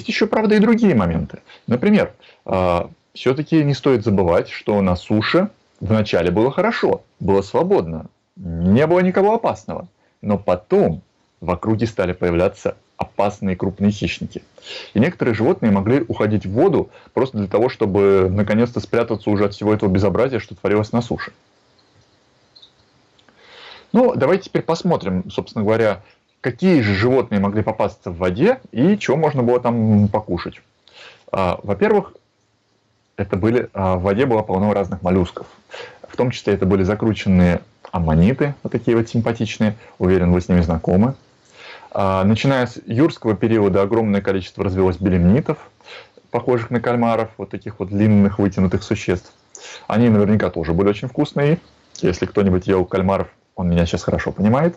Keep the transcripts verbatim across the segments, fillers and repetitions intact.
Есть еще, правда, и другие моменты. Например, все-таки не стоит забывать, что на суше вначале было хорошо, было свободно, не было никого опасного. Но потом в округе стали появляться опасные крупные хищники. И некоторые животные могли уходить в воду просто для того, чтобы наконец-то спрятаться уже от всего этого безобразия, что творилось на суше. Ну, давайте теперь посмотрим, собственно говоря, какие же животные могли попасться в воде и чего можно было там покушать. Во-первых, это были, в воде было полно разных моллюсков. В том числе это были закрученные аммониты, вот такие вот симпатичные. Уверен, вы с ними знакомы. Начиная с юрского периода огромное количество развелось белемнитов, похожих на кальмаров, вот таких вот длинных вытянутых существ. Они наверняка тоже были очень вкусные. Если кто-нибудь ел кальмаров, он меня сейчас хорошо понимает.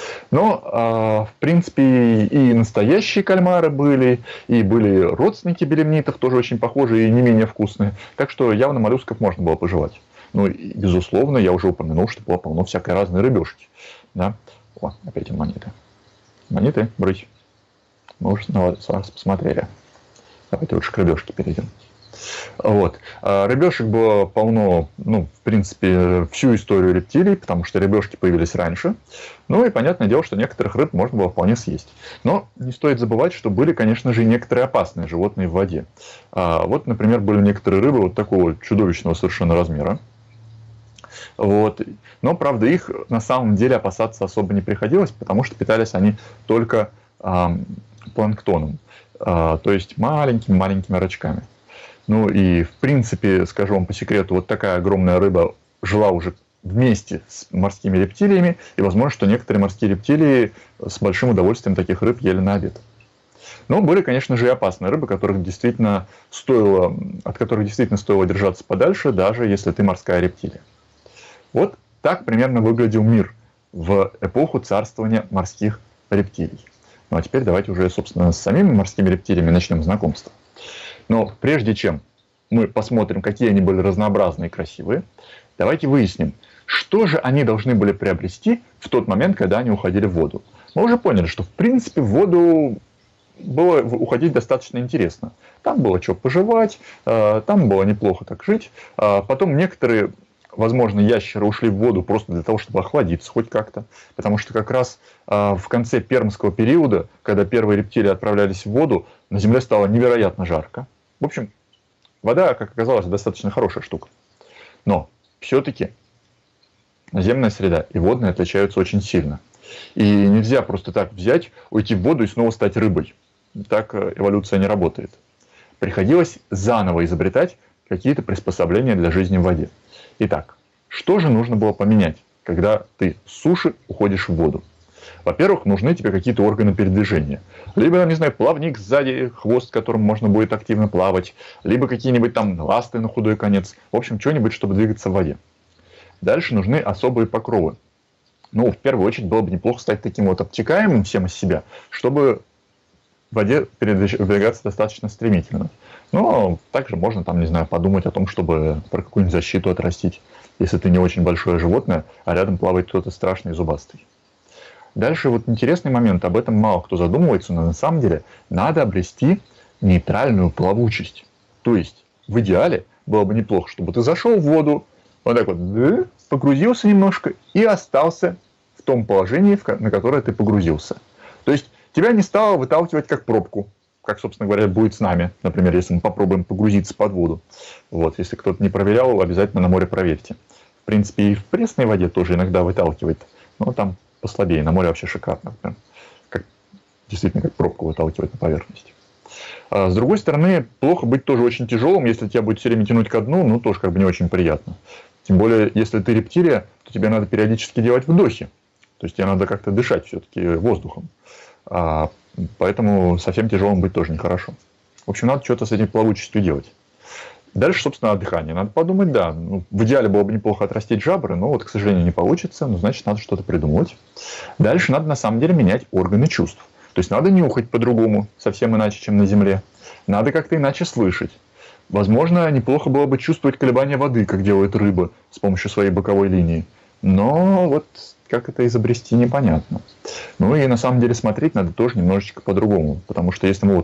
Но, в принципе, и настоящие кальмары были, и были родственники белемнитов, тоже очень похожие и не менее вкусные. Так что явно моллюсков можно было пожевать. Ну, и, безусловно, я уже упомянул, что было полно всякой разной рыбешки. Да? О, опять монеты. Монеты, брысь. Мы уже раз посмотрели. Давайте лучше к рыбешке перейдем. Вот. Рыбешек было полно, ну, в принципе, всю историю рептилий, потому что рыбешки появились раньше. Ну и понятное дело, что некоторых рыб можно было вполне съесть. Но не стоит забывать, что были, конечно же, и некоторые опасные животные в воде. Вот, например, были некоторые рыбы вот такого чудовищного совершенно размера. Вот. Но, правда, их на самом деле опасаться особо не приходилось, потому что питались они только а, планктоном, а, то есть маленькими-маленькими рачками. Ну и, в принципе, скажу вам по секрету, вот такая огромная рыба жила уже вместе с морскими рептилиями, и возможно, что некоторые морские рептилии с большим удовольствием таких рыб ели на обед. Но были, конечно же, и опасные рыбы, которых действительно стоило, от которых действительно стоило держаться подальше, даже если ты морская рептилия. Вот так примерно выглядел мир в эпоху царствования морских рептилий. Ну а теперь давайте уже, собственно, с самими морскими рептилиями начнем знакомство. Но прежде чем мы посмотрим, какие они были разнообразные и красивые, давайте выясним, что же они должны были приобрести в тот момент, когда они уходили в воду. Мы уже поняли, что в принципе в воду было уходить достаточно интересно. Там было что пожевать, там было неплохо так жить. Потом некоторые, возможно, ящеры ушли в воду просто для того, чтобы охладиться хоть как-то. Потому что как раз в конце пермского периода, когда первые рептилии отправлялись в воду, на Земле стало невероятно жарко. В общем, вода, как оказалось, достаточно хорошая штука. Но все-таки наземная среда и водная отличаются очень сильно. И нельзя просто так взять, уйти в воду и снова стать рыбой. Так эволюция не работает. Приходилось заново изобретать какие-то приспособления для жизни в воде. Итак, что же нужно было поменять, когда ты с суши уходишь в воду? Во-первых, нужны тебе какие-то органы передвижения. Либо, не знаю, плавник сзади, хвост, которым можно будет активно плавать. Либо какие-нибудь там ласты на худой конец. В общем, что-нибудь, чтобы двигаться в воде. Дальше нужны особые покровы. Ну, в первую очередь, было бы неплохо стать таким вот обтекаемым всем из себя, чтобы в воде передвигаться достаточно стремительно. Но также можно, там, не знаю, подумать о том, чтобы про какую-нибудь защиту отрастить, если ты не очень большое животное, а рядом плавает кто-то страшный и зубастый. Дальше вот интересный момент, об этом мало кто задумывается, но на самом деле надо обрести нейтральную плавучесть. То есть в идеале было бы неплохо, чтобы ты зашел в воду, вот так вот погрузился немножко и остался в том положении, на которое ты погрузился. То есть тебя не стало выталкивать как пробку, как, собственно говоря, будет с нами, например, если мы попробуем погрузиться под воду. Вот, если кто-то не проверял, обязательно на море проверьте. В принципе, и в пресной воде тоже иногда выталкивает, но там послабее, на море вообще шикарно. Прям, как, действительно, как пробку выталкивать на поверхность. А с другой стороны, плохо быть тоже очень тяжелым, если тебя будет все время тянуть ко дну, ну тоже как бы не очень приятно. Тем более, если ты рептилия, то тебе надо периодически делать вдохи. То есть тебе надо как-то дышать все-таки воздухом. А, поэтому совсем тяжелым быть тоже нехорошо. В общем, надо что-то с этим плавучестью делать. Дальше, собственно, о дыхании. Надо подумать, да, ну, в идеале было бы неплохо отрастить жабры, но вот, к сожалению, не получится, ну, значит, надо что-то придумывать. Дальше надо, на самом деле, менять органы чувств. То есть надо нюхать по-другому, совсем иначе, чем на Земле. Надо как-то иначе слышать. Возможно, неплохо было бы чувствовать колебания воды, как делает рыба с помощью своей боковой линии. Но вот как это изобрести, непонятно. Ну и на самом деле смотреть надо тоже немножечко по-другому. Потому что если мы вот